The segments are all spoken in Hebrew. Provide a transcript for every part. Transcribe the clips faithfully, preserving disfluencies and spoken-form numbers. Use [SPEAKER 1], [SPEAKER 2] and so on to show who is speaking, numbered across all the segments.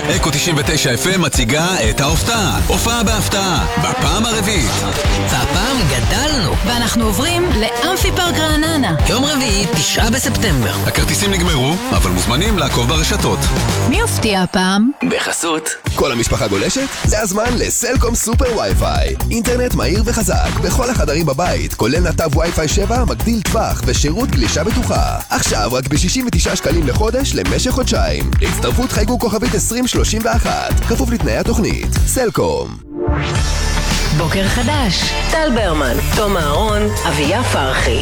[SPEAKER 1] אקו תשעים ותשע אף אם מציגה את ההופעה. הופעה בהפתעה, בפעם הרביעית.
[SPEAKER 2] והפעם גדלנו, ואנחנו עוברים לאמפי פארק רעננה. יום רביעי, תשעה בספטמבר.
[SPEAKER 1] הכרטיסים נגמרו, אבל מוזמנים לעקוב ברשתות.
[SPEAKER 2] מי הופתיע הפעם?
[SPEAKER 1] בחסות.
[SPEAKER 3] כל המשפחה גולשת? זה הזמן לסלקום סופר וי-פיי. אינטרנט מהיר וחזק בכל החדרים בבית, כולל נתב וי-פיי שבע, מגדיל טווח ושירות גלישה בטוחה. עכשיו רק ב-שישים ותשעה שקלים לחודש למשך חודשיים. להצטרפות חייגו כוכבית עשרים שלושים ואחת. כפוף לתנאי התוכנית. סלקום.
[SPEAKER 4] בוקר חדש. טל ברמן, תום אהרון, אביה פרחי.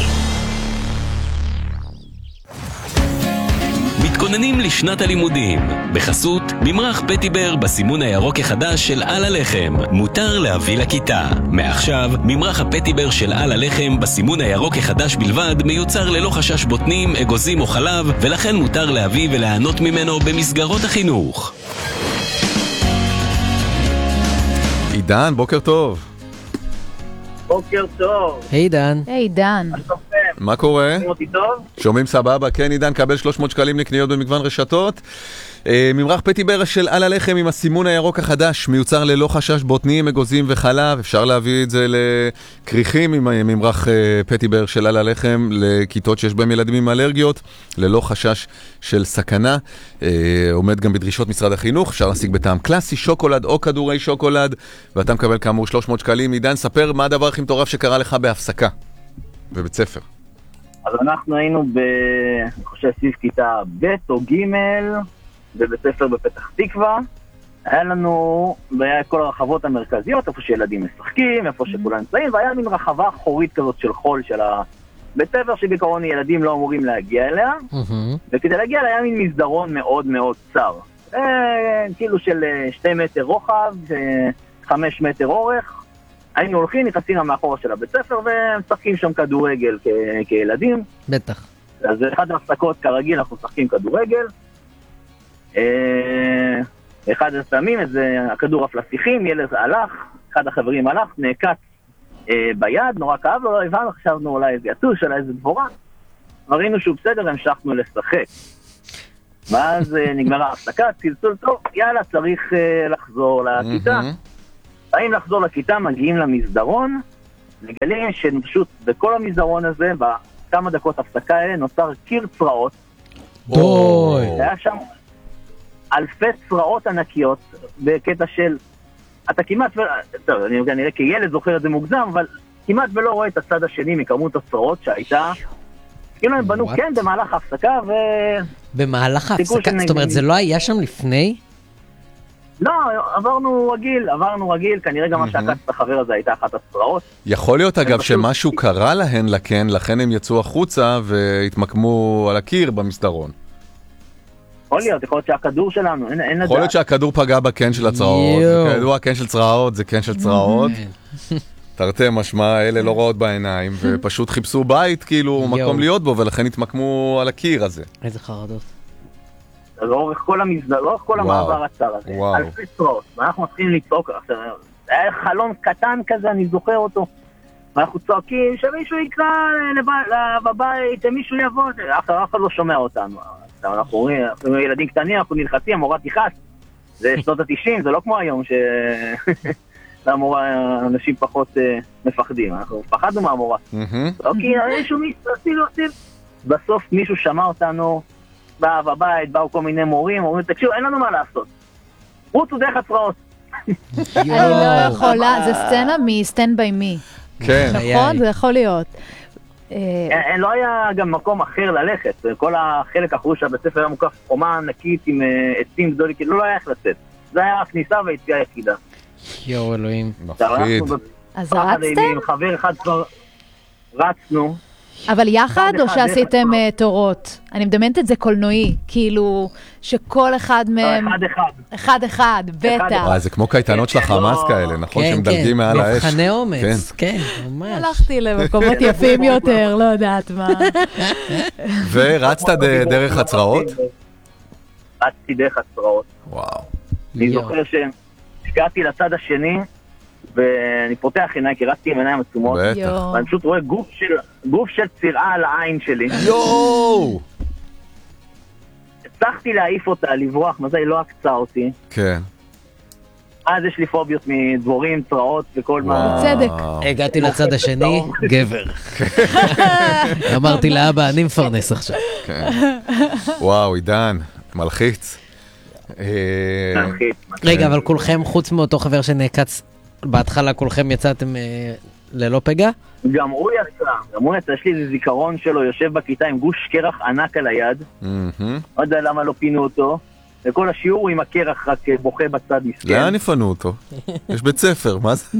[SPEAKER 5] מתכוננים לשנת הלימודים. בחסות ממרח פטיבר בסימון הירוק החדש של על הלחם. מותר להביא לכיתה. מעכשיו, ממרח הפטיבר של על הלחם בסימון הירוק החדש בלבד מיוצר ללא חשש בוטנים, אגוזים או חלב, ולכן מותר להביא ולענות ממנו במסגרות החינוך.
[SPEAKER 6] עידן, בוקר טוב.
[SPEAKER 7] בוקר טוב.
[SPEAKER 8] היי דן.
[SPEAKER 9] היי דן.
[SPEAKER 6] מה קורה?
[SPEAKER 7] שומעים אותי טוב?
[SPEAKER 6] שומעים סבבה, כן עידן, קבל שלוש מאות שקלים לקניות במגוון רשתות. ממרח פטיבר של על הלחם עם הסימון הירוק החדש, מיוצר ללא חשש בוטנים, אגוזים וחלב. אפשר להביא את זה לקריחים עם ממרח פטיבר של על הלחם, לכיתות שיש בהם ילדים עם אלרגיות, ללא חשש של סכנה. עומד גם בדרישות משרד החינוך, אפשר להשיג בטעם קלאסי, שוקולד או כדורי שוקולד, ואתה מקבל כאמור שלוש מאות שקלים. עידן, ספר מה הדבר הכי מטורף שקרה לך בהפסקה בבית ספר.
[SPEAKER 7] אז אנחנו היינו ב... אני חושב סביב כיתה ב' או ג' בבית ספר בפתח תקווה. היה לנו היה כל הרחבות המרכזיות, איפה שילדים משחקים, איפה שכולם נמצאים, והיה מין רחבה חורית כזאת של חול של הבית ספר, שבעיקרון ילדים לא אמורים להגיע אליה, וכדי להגיע אליה היה מין מסדרון מאוד מאוד צר. כאילו של שתי מטר רוחב, חמש מטר אורך. היינו הולכים, נכנסים למאחורה של הבית ספר ומשחקים שם כדורגל כ- כילדים.
[SPEAKER 8] בטח.
[SPEAKER 7] אז אחד ההפסקות כרגיל, אנחנו משחקים כדורגל. אחד הפעמים, איזה הכדור אף לשיחים, ילד הלך, אחד החברים הלך, נעקץ ביד, נורא כאב לו, לא הבנו, חשבנו אולי איזה יתוש, אולי איזה דבורה. ראינו שהוא בסדר, המשכנו לשחק. ואז נגמרה ההפסקה, צלצול טוב, יאללה, צריך לחזור לכיתה. באים לחזור לכיתה, מגיעים למסדרון, מגלים שפשוט בכל המסדרון הזה, בכמה דקות הפסקה האלה, נוצר קיר צרעות.
[SPEAKER 8] בואי.
[SPEAKER 7] היה שם אלפי צרעות ענקיות, בקטע של, אתה כמעט, טוב, אני נראה כילד זוכר את זה מוגזם, אבל כמעט ולא רואה את הצד השני מכמות הצרעות שהייתה. כאילו הם בנו כן במהלך ההפסקה, ו...
[SPEAKER 8] במהלך ההפסקה? זאת אומרת, זה לא היה שם לפני?
[SPEAKER 7] לא, עברנו רגיל, עברנו רגיל, כנראה גם מה שעקץ את החבר הזה הייתה אחת הצרעות.
[SPEAKER 6] יכול להיות אגב שמשהו קרה להן לכן, לכן הם יצאו החוצה והתמקמו על הקיר במסדרון.
[SPEAKER 7] יכול להיות, יכול להיות שהכדור שלנו, אין לדעת.
[SPEAKER 6] יכול להיות שהכדור פגע בקן של הצרעות, כידוע, הקן של צרעות זה קן של צרעות. תרתי משמע, אלה לא רואות בעיניים, ופשוט חיפשו בית, כאילו, מקום להיות בו, ולכן התמקמו על הקיר הזה.
[SPEAKER 8] איזה חרדות.
[SPEAKER 7] לאורך כל המסדר, לאורך כל המעבר הצר הזה, אלפי צרעות, ואנחנו מתחילים לצעוק, היה חלון קטן כזה, אני זוכר אותו, ואנחנו צועקים שמישהו יקרא בבית, מישהו יבוא, אף אחד לא שומע אותנו, אנחנו רואים, אנחנו ילדים קטנים, אנחנו נלחצים, המורה תיחס, זה שנות ה-תשעים, זה לא כמו היום שהמורה, אנשים פחות מפחדים, אנחנו פחדנו מהמורה, אוקיי, מישהו מישהו, בסוף מישהו שמע אותנו, בא בבית, באו כל מיני מורים, אומרים, תקשיבו, אין לנו מה לעשות. רוצו דרך הצרעות.
[SPEAKER 9] אני לא יכולה, זה סצנה מ-Stand by Me.
[SPEAKER 6] כן.
[SPEAKER 9] נכון? זה יכול להיות.
[SPEAKER 7] לא היה גם מקום אחר ללכת. כל החלק האחורי של הבית ספר היה מוקף חומה ענקית עם עצים גדולים, כאילו לא היה איך לצאת. זה היה הכניסה והיציאה היחידה.
[SPEAKER 8] יואו, אלוהים.
[SPEAKER 6] מפחיד.
[SPEAKER 9] אז רצתם?
[SPEAKER 7] עם חבר אחד כבר רצנו.
[SPEAKER 9] אבל יחד או שעשיתם תורות? אני מדמיינת את זה קולנועי, כאילו שכל אחד מהם...
[SPEAKER 7] אחד אחד.
[SPEAKER 9] אחד אחד, בטח.
[SPEAKER 6] זה כמו קייטנות של החמאס כאלה, נכון? שמדלגים מעל האש.
[SPEAKER 8] מבחני אומץ, כן, ממש.
[SPEAKER 9] הלכתי למקומות יפים יותר, לא יודעת מה.
[SPEAKER 6] ורצת דרך הצרעות?
[SPEAKER 7] רצתי דרך הצרעות.
[SPEAKER 6] וואו.
[SPEAKER 7] אני זוכר שהגעתי לצד השני, ואני פותח עיניים, כי רצתי עם עיניים עצומות, ואני פשוט רואה גוף של, גוף של צירה על העין שלי.
[SPEAKER 6] יואו!
[SPEAKER 7] הצלחתי להעיף אותה, לברוח, מזל היא לא עקצה אותי.
[SPEAKER 6] כן.
[SPEAKER 7] אז יש לי פוביות מדבורים, צרעות וכל מה...
[SPEAKER 9] צדק.
[SPEAKER 8] הגעתי לצד השני, גבר. אמרתי לאבא, אני מפרנס עכשיו.
[SPEAKER 6] וואו, עידן, מלחיץ.
[SPEAKER 8] רגע, אבל כולכם, חוץ מאותו חבר שנעקץ, בהתחלה כולכם יצאתם ללא פגע?
[SPEAKER 7] גם הוא יצא, גם הוא יצא, יש לי איזה זיכרון שלו, יושב בכיתה עם גוש קרח ענק על היד. לא יודע למה לא פינו אותו. וכל השיעור הוא עם הקרח רק בוכה בצד מסכן.
[SPEAKER 6] לאן יפנו אותו? יש בית ספר, מה זה?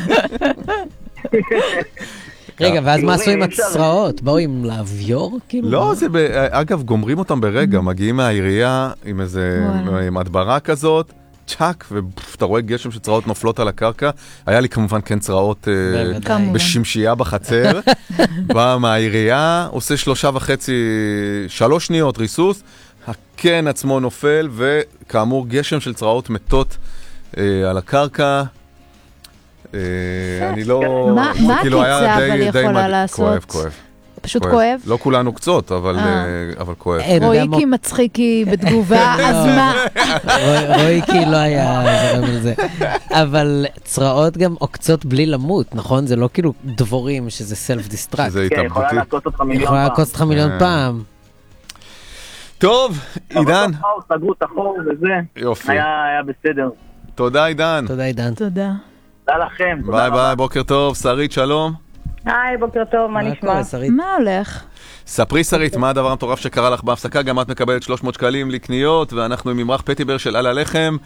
[SPEAKER 8] רגע, ואז מה עשו עם הצרעות? באו עם לאוויור?
[SPEAKER 6] לא, זה, אגב, גומרים אותם ברגע, מגיעים מהעירייה עם איזה הדברה כזאת, צ'ק, ואתה רואה גשם שצרעות נופלות על הקרקע. היה לי כמובן כן צרעות בשמשייה בחצר. בא מהעירייה, עושה שלושה וחצי, שלוש שניות ריסוס, הקן עצמו נופל, וכאמור גשם של צרעות מתות אה, על הקרקע. אה, אני לא...
[SPEAKER 9] מה
[SPEAKER 6] כאילו
[SPEAKER 9] הקיצה אבל
[SPEAKER 6] די,
[SPEAKER 9] יכולה
[SPEAKER 6] די
[SPEAKER 9] לעשות?
[SPEAKER 6] כואב, כואב.
[SPEAKER 9] פשוט כואב? כואב?
[SPEAKER 6] לא כולנו קצות, אבל, אה. אבל כואב.
[SPEAKER 9] רויקי מצחיקי בתגובה, אז מה?
[SPEAKER 8] רויקי לא היה זרם על זה. אבל צרעות גם עוקצות בלי למות, נכון? זה לא כאילו דבורים שזה סלף דיסטרקט.
[SPEAKER 6] שזה התאבדותי.
[SPEAKER 7] יכולה לעקוץ אותך מיליון פעם.
[SPEAKER 8] יכולה לעקוץ אותך מיליון פעם.
[SPEAKER 6] טוב, עידן.
[SPEAKER 7] סגרו את החור וזה.
[SPEAKER 6] יופי.
[SPEAKER 7] היה בסדר.
[SPEAKER 6] תודה, עידן.
[SPEAKER 8] תודה, עידן.
[SPEAKER 9] תודה.
[SPEAKER 7] תודה לכם.
[SPEAKER 6] ביי ביי, בוקר טוב. שרית, שלום.
[SPEAKER 10] היי, בוקר טוב, מה נשמע?
[SPEAKER 9] מה הולך?
[SPEAKER 6] ספרי שרית, מה הדבר המטורף שקרה לך בהפסקה? גם את מקבלת שלוש מאות שקלים לקניות, ואנחנו עם ממרח פטיבר של על הלחם.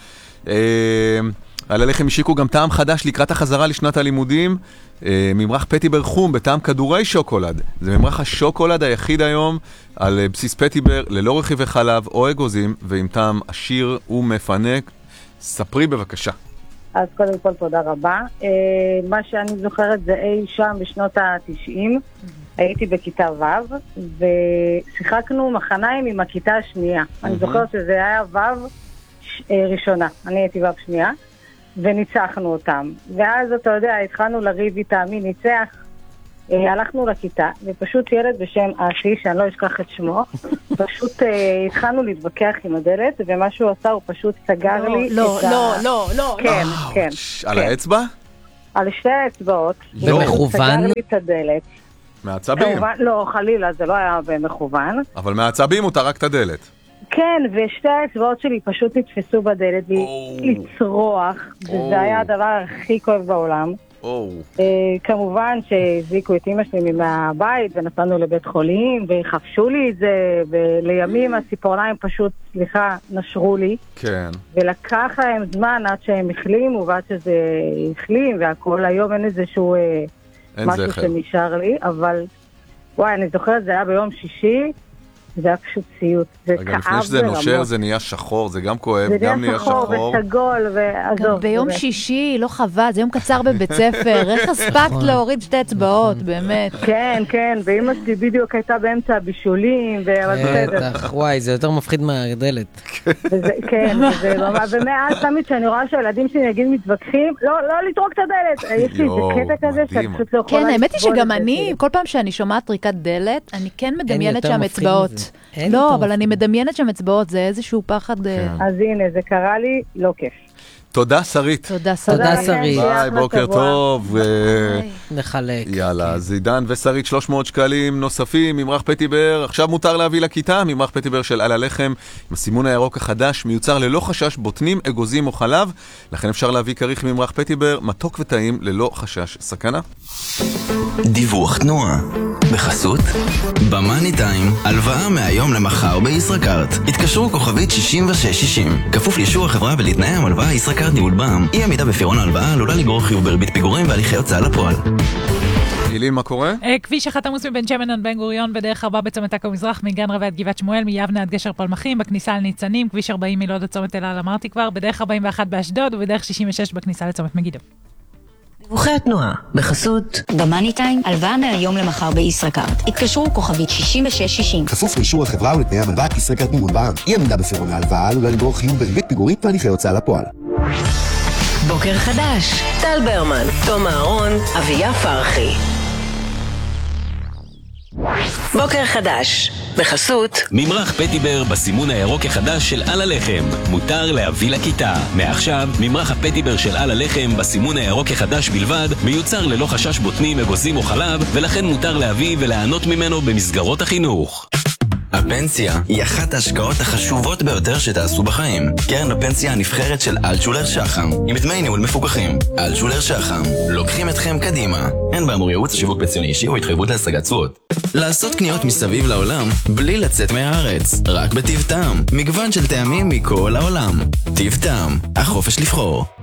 [SPEAKER 6] על הלחם השיקו גם טעם חדש לקראת החזרה לשנת הלימודים. ממרח פטיבר חום בטעם כדורי שוקולד. זה ממרח השוקולד היחיד היום על בסיס פטיבר, ללא רכיבי חלב או אגוזים, ועם טעם עשיר ומפנק. ספרי בבקשה.
[SPEAKER 10] אז קודם כל תודה רבה. מה שאני זוכרת זה אי שם בשנות ה-תשעים. הייתי בכיתה ו' ושיחקנו מחניים עם הכיתה השנייה. אני זוכרת שזה היה ו' ראשונה. אני הייתי ו' שנייה. וניצחנו אותם. ואז אתה יודע, התחלנו לריב איתה, מי ניצח, אה, הלכנו לכיתה, ופשוט ילד בשם אשי, שאני לא אשכח את שמו, פשוט אה, התחלנו להתווכח עם הדלת, ומה שהוא עשה, הוא פשוט סגר
[SPEAKER 9] לא,
[SPEAKER 10] לי
[SPEAKER 9] לא,
[SPEAKER 10] את
[SPEAKER 9] לא,
[SPEAKER 10] ה...
[SPEAKER 9] לא, לא,
[SPEAKER 10] כן,
[SPEAKER 9] לא.
[SPEAKER 10] כן.
[SPEAKER 6] על
[SPEAKER 10] כן.
[SPEAKER 6] האצבע?
[SPEAKER 10] על שתי האצבעות.
[SPEAKER 8] במכוון?
[SPEAKER 10] סגר לי את הדלת.
[SPEAKER 6] מעצבים?
[SPEAKER 10] כמובן, לא, חלילה, זה לא היה במכוון.
[SPEAKER 6] אבל מעצבים הוא טרק את הדלת.
[SPEAKER 10] כן, ושתי האצבעות שלי פשוט נתפסו בדלת, לצרוח, וזה היה הדבר הכי כואב בעולם. כמובן שהזיקו את אמא שלי מהבית, ונסענו לבית חולים, וחפשו לי את זה, ולימים הציפורניים פשוט, סליחה, נשרו לי.
[SPEAKER 6] כן.
[SPEAKER 10] ולקח להם זמן עד שהם החלימו, ועד שזה החלים, והכל היום אין איזשהו משהו שנשאר לי, אבל וואי, אני זוכרת, זה היה ביום שישי, זה היה פשוט סיוט, זה כאב ברמות.
[SPEAKER 6] לפני שזה נושר זה נהיה שחור, זה גם כואב, גם נהיה שחור.
[SPEAKER 10] זה נהיה שחור וסגול, ועזוב.
[SPEAKER 9] גם ביום שישי, לא חבל, זה יום קצר בבית ספר, איך הספקת להוריד שתי אצבעות, באמת.
[SPEAKER 10] כן, כן, ואמא שלי בדיוק הייתה באמצע הבישולים,
[SPEAKER 8] בטח, וואי, זה יותר מפחיד מהדלת.
[SPEAKER 10] כן, ומאז תמיד שאני רואה שהילדים שלי נגיד מתווכחים, לא לטרוק את הדלת, יש לי איזה קטע כזה שאת פשוט לא יכולה...
[SPEAKER 9] כן, האמת היא שגם אני, כל פעם שאני שומעת טריקת דלת, אני כן מדמיינת שם אצבעות. לא, אבל אני מדמיינת שם אצבעות, זה איזשהו פחד...
[SPEAKER 10] אז הנה, זה קרה לי, לא כיף.
[SPEAKER 6] תודה שרית.
[SPEAKER 9] תודה שרית.
[SPEAKER 8] תודה שרית.
[SPEAKER 6] ביי, בוקר טוב.
[SPEAKER 8] נחלק.
[SPEAKER 6] יאללה, אז עידן ושרית שלוש מאות שקלים נוספים, ממרח פטיבר, עכשיו מותר להביא לכיתה, ממרח פטיבר של על הלחם, עם הסימון הירוק החדש, מיוצר ללא חשש בוטנים, אגוזים או חלב, לכן אפשר להביא כריך ממרח פטיבר, מתוק וטעים, ללא חשש סכנה.
[SPEAKER 1] דיווח תנועה בחסות במאני טיים, הלוואה מהיום למחר בישראכרט. התקשרו כוכבית שישים ושש שישים. כפוף לאישור החברה ולתנאי המלוואה ישראכרט ניהול בע"מ. אי עמידה בפירעון ההלוואה עלולה לגרור חיוב בריבית פיגורים והליכי הוצאה לפועל.
[SPEAKER 6] אילי, מה קורה?
[SPEAKER 11] כביש אחת עמוס מבן שמן עד בן גוריון בדרך ארבע בצומת עכו מזרח, מגן רבי עד גבעת שמואל, מיבנה עד גשר פלמחים, בכניסה לניצנים, כביש ארבעים מלוד עד צומת אלה, אמרתי כבר, בדרך ארבעים ואחת באשדוד ובדרך שישים ושש בכניסה לצומת מגידו.
[SPEAKER 4] דיווחי התנועה בחסות במאני טיים, הלוואה מהיום למחר בישראכרט. התקשרו כוכבית שישים ושש שישים.
[SPEAKER 3] כפוף לאישור החברה ולתנאי המלוואת ישראכרט ניהול בע"מ. אי עמידה בפירעון ההלוואה עלולה לגרור חיוב בריבית פיגורים והליכי הוצאה לפועל.
[SPEAKER 4] בוקר חדש, טל ברמן, תום אהרון, אביה פרחי.
[SPEAKER 2] בוקר חדש, בחסות
[SPEAKER 5] ממרח פטיבר בסימון הירוק החדש של על הלחם, מותר להביא לכיתה. מעכשיו, ממרח הפטיבר של על הלחם בסימון הירוק החדש בלבד, מיוצר ללא חשש בוטנים, אגוזים או חלב, ולכן מותר להביא וליהנות ממנו במסגרות החינוך.
[SPEAKER 1] הפנסיה היא אחת ההשקעות החשובות ביותר שתעשו בחיים. קרן הפנסיה הנבחרת של אלטשולר שחם, עם דמי ניהול מפוקחים. אלטשולר שחם, לוקחים אתכם קדימה. אין באמור ייעוץ שיווק פנסיוני אישי או התחייבות להשגת תשואות. לעשות קניות מסביב לעולם בלי לצאת מהארץ, רק בטיב טעם. מגוון של טעמים מכל העולם. טיב טעם, החופש לבחור.